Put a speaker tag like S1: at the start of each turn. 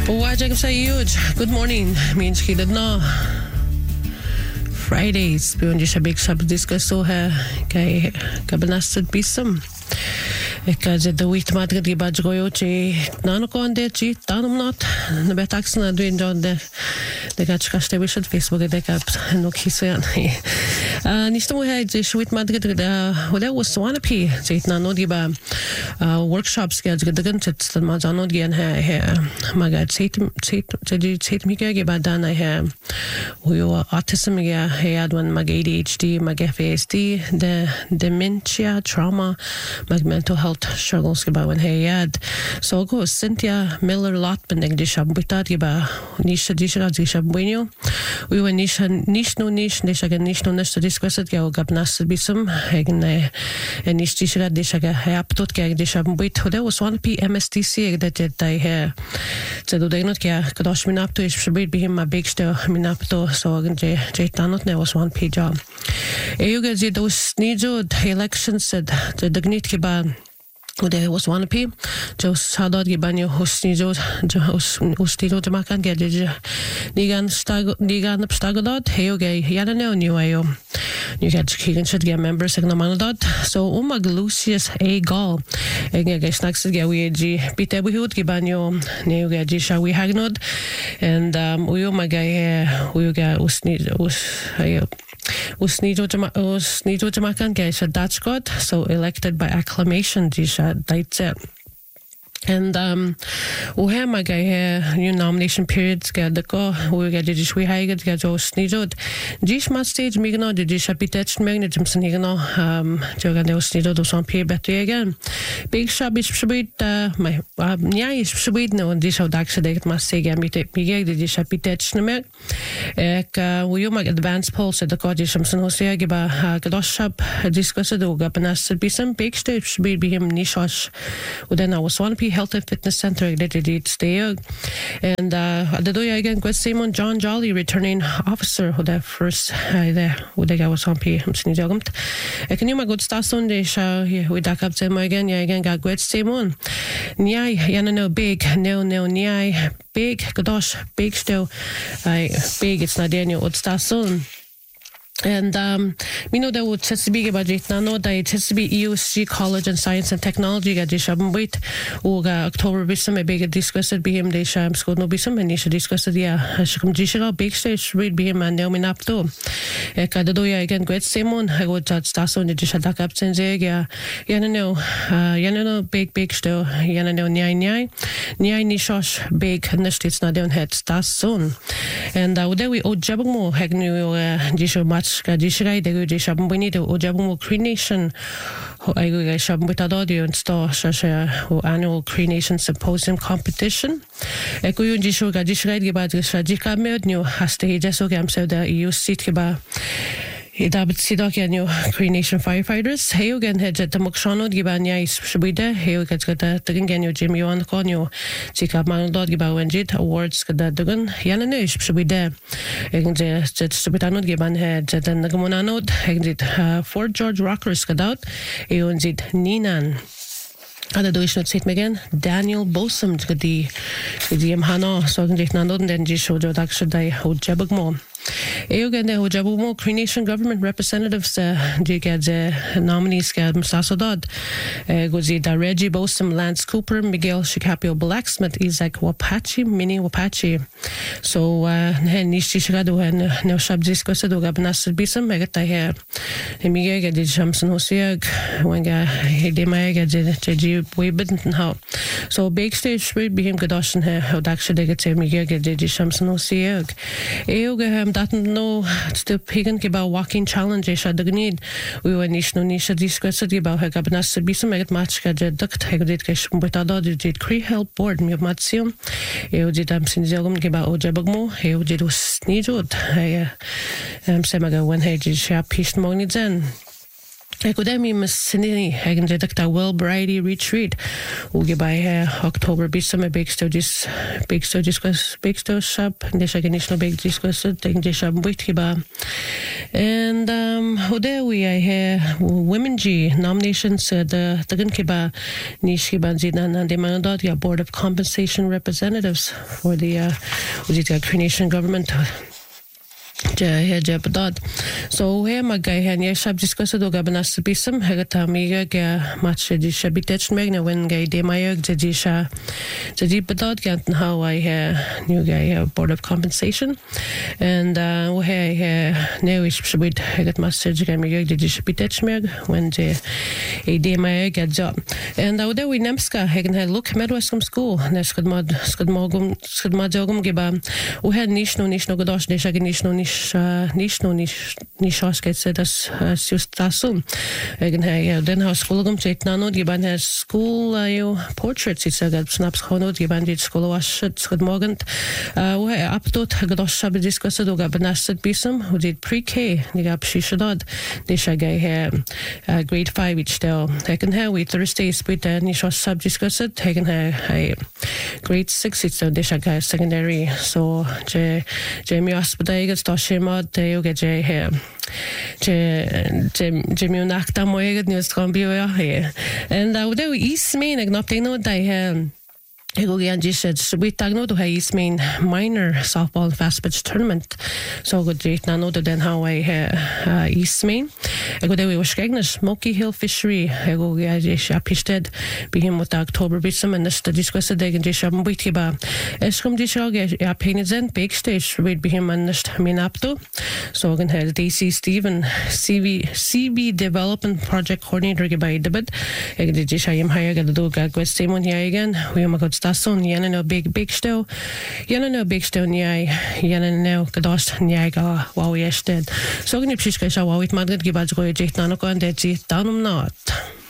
S1: Wajak sa huge. Good morning. Means kidad na. Fridays. Beyond siya big sab discusso ha kay kabanastad pisam. Because the week madrid di badge goyo chi nano ko ande chi tanum not na betax na doing John de gach kaste wished Facebook de kap no kisan nisto mo ha je shwit madrid da wala was wanna p je na no di ba workshops ge de gan tet ma jano gen ha maga chet mi ge ba dan ha yo autism ge ha adwan mag ADHD mag FASD the dementia trauma mag mental health struggles about when he had so go Cynthia Miller Lotman de shab bitad ba nisha disha bueno we were nisha nishno nisha discussed ge gab nas bisum hegen nish disha aptot ge disha bit hoda was one p MSTC that they ha so do they not ge kadosh min up to is shbit be him ma big sto min up to so ge tanot ne was one p job you guys those nijo elections said the dignity ke ba there was one p just hadad gibanyo hosnijo jamakan ge nigan stagodad heyoge yanane new ayo you get kigen should get members na manadad so Lucius A Gall ege snacks ge we g bite buhut gibanyo ne ge ji shawi hagnod and uyo magay uyo ga usnijo jamakan ge that's good so elected by acclamation that's it. And we have my guy new nomination periods get the go we get just we high get just nijod this must stage migno the disapitech magnet Jimson higno jogan the snido do some peer better again big shop is shbit my nya is shbit no this how dax de must say get me the disapitech neme we mag advanced polls at the college Jimson hosea giba gadosh shop discuss do gapanas be some big stage be him nishosh then I was one Health and Fitness Center that did stay and the do again quite Simon John Jolly returning officer who the first there who the guy was on P snijogamt can you my good start Sunday show here we back up to my again got quite Simon nyai yana no big no nyai big gosh big still big it's not Daniel would start soon. And we know that would just be about it now that it has to be EUC College and Science and Technology got this wait October bisum a big discussed be him they sham school no bisum and should discuss yeah come digital big stage read be him and me up to kada do ya again great Simon I would start on the dish attack up since yeah no big still no nyai ni shosh big nestits na down head start soon and there we ojabmo hagnu disho Gadishrai de Gudisham Bonito or Jabumo Cree Nation I sham with audio and store Shasha annual Cree Nation Symposium competition. Ekuyun Jisho Gadishrai Giba Shajika Merdnu has to Jesogam so that you sit Giba. David Sidok and your Cree Nation firefighters. Hey again, head at the Mokshono, Gibanya is Shubida, hey, get the Tingan, Jimmy on Conyo, Chika Manodod Giba Wenjit, awards the Dugan, Yananish Shubida, and the Subitano Giban head at the Nagamonanod, and Fort George Rockers got out, Eonzit Ninan. Alla do ich not sit again Daniel Bosom the Hano so can not know then just show that actually how Jabagmo Eugene Jabumo Cree Nation government representatives the nominees Sasodod Gozida Reggie Bosom Lance Cooper Miguel Shikapio Blacksmith Isaac Wapachi Mini Wapachi so Nishi Shigado and no shab discussed do Gabnas Bisum Megata here Miguel did Shamson Hosiag when he did way bitten how so big stage will be him Gadoshan here how actually get Miguel did Shamson Hosiag Eugaham that no still pagan about walking challenge the need we were nisha discussed about her Gabnas Bisum Megat match duct did but other did Cree help board me of Matsium did Sinzogum about Ojabagmo did Snijod Semaga when he did sharp piece money then Academy Massinini, Hagen Jedakta Well Variety Retreat, Ugibai October Bissam, Big Sturgis Shop, Deshaganishno Big Discus, taking Desham Witkiba. And there we I hear Women G nominations, the Gunkiba Nishiban Zidan and the Manadotia Board of Compensation Representatives for the Ujita Creation Government. So here magay hen ye shab discussed do gabanas bisam hagata miga ga match di shabitech megna when gay de mayog jadisha jadi badad ganten how I new guy Board of Compensation and we have now is shabit hagat message ga miga di shabitech meg when de a de mayog ga job and there we nemska hagen had look medwescom school neskad mogum giba we had nishno godosh de shaganishno Nish Osket das Sustasum. Egen den har skologum tjetnano, giban has school portraits, it's a snaps hono, giban dit skolowash, skod morgant. We updot gadosh shabe discussed oga benasset bisum, who did pre-K, nigap shishadod, nishagay grade 5 each del. Egen we Thursday split Nishos sub discussed, taken grade 6, it's a dishagay secondary, so Jamie Ospadagas, Toshima, Deo get J here. Jimmy Nakta Moyag News Combio here. And there we East Main, acknowledging no die Egogian said we tagno to East Main minor softball fast pitch tournament. So good date nano than how I East Main. Ego de we was Gagnas Smoky Hill Fishery. Ego pisted be him with October bisum and the discuss the day and Jisham Witiba. Escom Dishog painted then big stage read be him and Minapto. So again had DC Stephen CB Development Project Coordinator by Debit. Ego de Jishayim higher got the dog West Simon here again. We am got Stasson, no big still. No big still, nyai, no gadost, nyaga, wow, yes, dead. So, Gnipshka, Shawit Madrid, Gibaj, Jit Nanoko, and Deji, Downum not.